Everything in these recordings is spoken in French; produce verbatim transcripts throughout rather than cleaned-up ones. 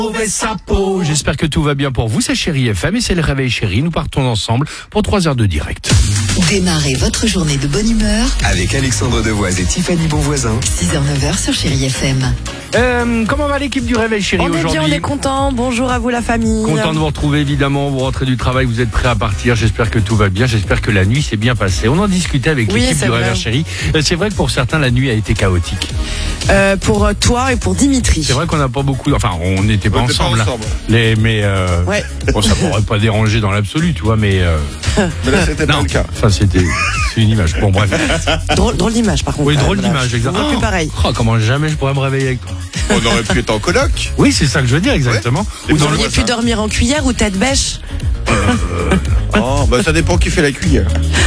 J'espère que tout va bien pour vous, c'est Chérie F M et c'est le Réveil Chérie. Nous partons ensemble pour trois heures de direct. Démarrez votre journée de bonne humeur avec Alexandre Devoise et Tiffany Bonvoisin. six heures neuf heures sur Chérie F M. Euh, comment va l'équipe du Réveil Chérie on aujourd'hui? On est bien, on est content. Bonjour à vous la famille. Content de vous retrouver évidemment. Vous rentrez du travail, vous êtes prêts à partir. J'espère que tout va bien. J'espère que la nuit s'est bien passée. On en discutait avec oui, l'équipe du vrai. Réveil Chérie. C'est vrai que pour certains la nuit a été chaotique. Euh, pour toi et pour Dimitri. C'est vrai qu'on n'a pas beaucoup. Enfin, on n'était pas, ensemble. Pas ensemble. Les, mais euh, ouais. Bon, ça pourrait pas déranger dans l'absolu, tu vois. Mais, euh... mais là, c'était non. pas le cas. Enfin, c'était c'est une image. Bon, bref. Drôle, drôle d'image, par contre. Oui, drôle d'image, exactement. Oh, plus pareil. Oh, comment jamais je pourrais me réveiller avec toi. On aurait pu être en coloc. Oui, c'est ça que je veux dire, exactement. Ouais. Vous auriez pu dormir en cuillère ou tête bêche. Euh, oh, bah ça dépend qui fait la cuillère.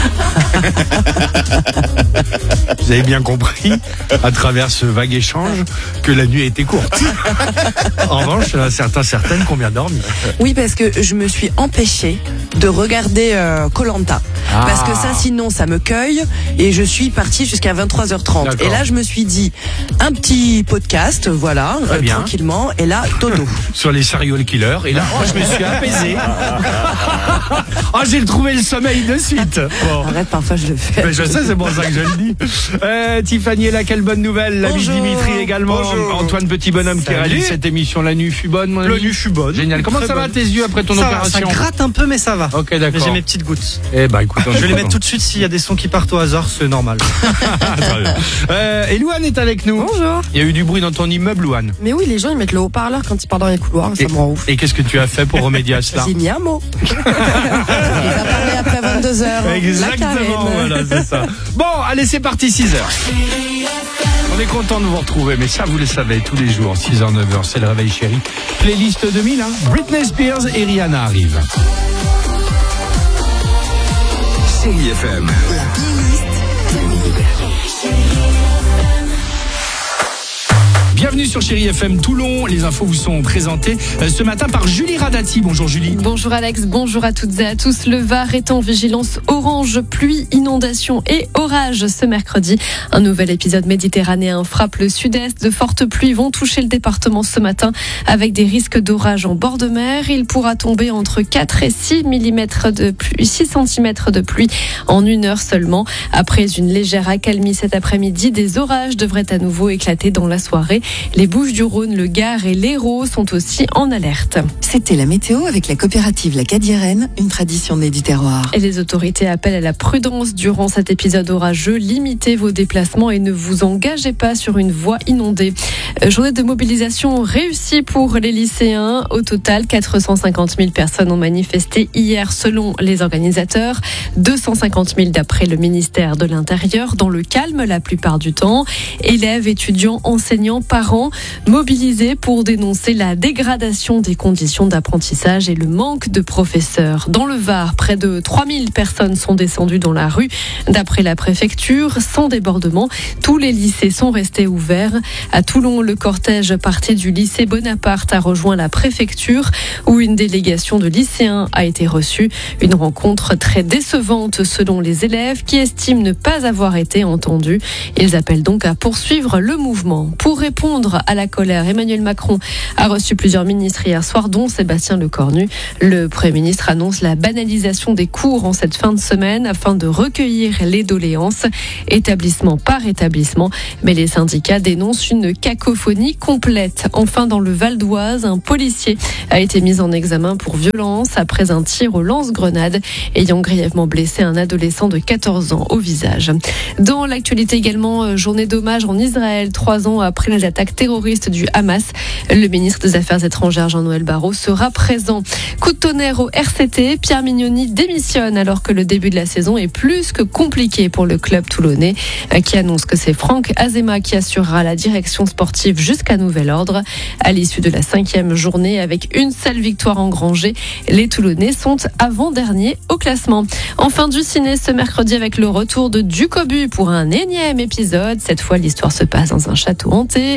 Vous avez bien compris, à travers ce vague échange, que la nuit a été courte. En revanche, il y en a certains, certaines qui ont bien dormi. Oui, parce que je me suis empêchée de regarder Koh-Lanta. Euh, ah. Parce que ça, sinon, ça me cueille. Et je suis partie jusqu'à vingt-trois heures trente. D'accord. Et là, je me suis dit, un petit podcast, voilà, euh, tranquillement. Et là, dodo. Sur les serial killers. Et là, oh, je me suis apaisé. Ah, oh, j'ai trouvé le sommeil de suite. Bon. Arrête, parfois je le fais. Mais je sais, c'est pour ça que je le dis. Euh, Tiffany est là, quelle bonne nouvelle. L'ami Dimitri également. Bonjour. Antoine Petit Bonhomme Salut. Qui réalise cette émission. La nuit fut bonne, mon ami. La nuit fut bonne. Génial. Comment Très ça bonne. va tes yeux après ton ça opération? Va, ça gratte un peu, mais ça va. Ok, d'accord. Mais j'ai mes petites gouttes. Eh bah écoute, je vais les mettre tout de suite s'il y a des sons qui partent au hasard, c'est normal. euh, et Louane est avec nous. Bonjour. Il y a eu du bruit dans ton immeuble, Louane. Mais oui, les gens ils mettent le haut-parleur quand ils partent dans les couloirs, ça et, me rend ouf. Et qu'est-ce que tu as fait pour remédier à cela? J'ai mis un mot. Il va parler après vingt-deux heures. Exactement, voilà, c'est ça. Bon, allez, c'est parti, six heures. On est content de vous retrouver, mais ça, vous le savez, tous les jours, six heures, neuf heures, c'est le Réveil Chérie. Playlist deux mille, hein. Britney Spears et Rihanna arrivent. Chérie F M. Bienvenue sur Chérie F M Toulon. Les infos vous sont présentées ce matin par Julie Radati. Bonjour Julie. Bonjour Alex, bonjour à toutes et à tous. Le Var est en vigilance orange, pluie, inondation et orage ce mercredi. Un nouvel épisode méditerranéen frappe le sud-est. De fortes pluies vont toucher le département ce matin avec des risques d'orage en bord de mer. Il pourra tomber entre quatre et six millimètres de pluie, six centimètres de pluie en une heure seulement. Après une légère accalmie cet après-midi, des orages devraient à nouveau éclater dans la soirée. Les Bouches-du-Rhône, le Gard et l'Hérault sont aussi en alerte. C'était la météo avec la coopérative La Cadiérenne, une tradition née du terroir. Et les autorités appellent à la prudence durant cet épisode orageux. Limitez vos déplacements et ne vous engagez pas sur une voie inondée. Journée de mobilisation réussie pour les lycéens. Au total, quatre cent cinquante mille personnes ont manifesté hier selon les organisateurs. deux cent cinquante mille d'après le ministère de l'Intérieur. Dans le calme la plupart du temps. Élèves, étudiants, enseignants, parents mobilisés pour dénoncer la dégradation des conditions d'apprentissage et le manque de professeurs. Dans le Var, près de trois mille personnes sont descendues dans la rue. D'après la préfecture, sans débordement, tous les lycées sont restés ouverts. À Toulon, le cortège parti du lycée Bonaparte a rejoint la préfecture où une délégation de lycéens a été reçue. Une rencontre très décevante selon les élèves qui estiment ne pas avoir été entendus. Ils appellent donc à poursuivre le mouvement. Pour répondre à la colère, Emmanuel Macron a reçu plusieurs ministres hier soir, dont Sébastien Lecornu. Le Premier ministre annonce la banalisation des cours en cette fin de semaine afin de recueillir les doléances, établissement par établissement. Mais les syndicats dénoncent une cacophonie complète. Enfin, dans le Val d'Oise, un policier a été mis en examen pour violence après un tir au lance-grenade ayant grièvement blessé un adolescent de quatorze ans au visage. Dans l'actualité également, journée d'hommage en Israël, trois ans après les attaques terroriste du Hamas. Le ministre des Affaires étrangères Jean-Noël Barrot sera présent. Coup de tonnerre au R C T, Pierre Mignoni démissionne alors que le début de la saison est plus que compliqué pour le club toulonnais qui annonce que c'est Franck Azema qui assurera la direction sportive jusqu'à nouvel ordre. À l'issue de la cinquième journée avec une seule victoire engrangée, les Toulonnais sont avant-derniers au classement. En fin du ciné ce mercredi avec le retour de Ducobu pour un énième épisode. Cette fois, l'histoire se passe dans un château hanté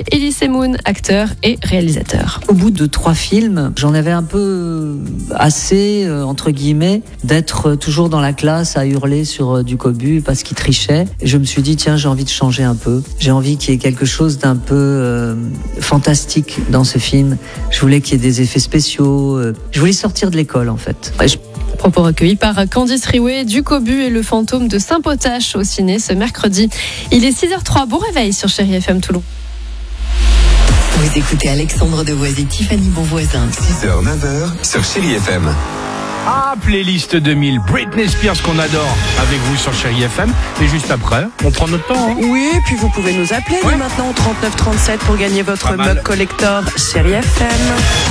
Elise Moon, acteur et réalisateur. Au bout de trois films, j'en avais un peu assez, euh, entre guillemets, d'être toujours dans la classe à hurler sur euh, du cobu parce qu'il trichait. Et je me suis dit, tiens, j'ai envie de changer un peu. J'ai envie qu'il y ait quelque chose d'un peu euh, fantastique dans ce film. Je voulais qu'il y ait des effets spéciaux. Euh, je voulais sortir de l'école, en fait. Et je... Propos recueillis par Candice Riouet, du Cobu et le fantôme de Saint-Potache au ciné ce mercredi. Il est six heures zéro trois, bon réveil sur Chérie F M Toulon. Vous écoutez Alexandre Devoise et Tiffany Bonvoisin. six heures neuf heures sur Chérie F M. Ah, playlist deux mille, Britney Spears qu'on adore avec vous sur Chérie F M. Et juste après, on prend notre temps. Hein. Oui, puis vous pouvez nous appeler Ouais. dès maintenant au trente-neuf trente-sept pour gagner votre Pas mal. mug collector Chérie F M.